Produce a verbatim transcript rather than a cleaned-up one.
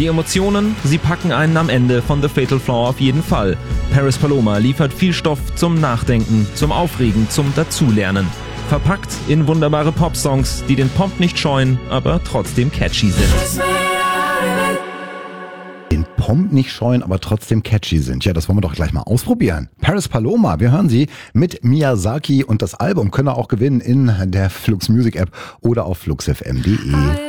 Die Emotionen, sie packen einen am Ende von The Fatal Flaw auf jeden Fall. Paris Paloma liefert viel Stoff zum Nachdenken, zum Aufregen, zum Dazulernen. Verpackt in wunderbare Popsongs, die den Pop nicht scheuen, aber trotzdem catchy sind. Den Pomp nicht scheuen, aber trotzdem catchy sind. Ja, das wollen wir doch gleich mal ausprobieren. Paris Paloma, wir hören sie mit Miyazaki und das Album könnt ihr auch gewinnen in der Flux Music App oder auf flux f m punkt de.